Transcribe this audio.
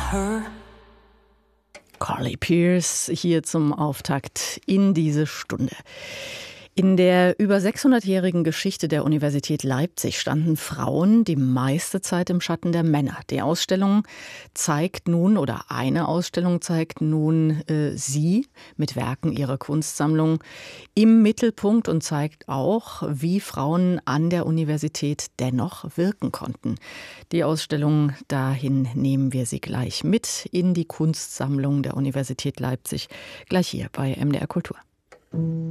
her. Carly Pearce hier zum Auftakt in diese Stunde. In der über 600-jährigen Geschichte der Universität Leipzig standen Frauen die meiste Zeit im Schatten der Männer. Die Ausstellung zeigt nun, oder eine Ausstellung zeigt nun sie mit Werken ihrer Kunstsammlung im Mittelpunkt und zeigt auch, wie Frauen an der Universität dennoch wirken konnten. Die Ausstellung, dahin nehmen wir Sie gleich mit in die Kunstsammlung der Universität Leipzig, gleich hier bei MDR Kultur.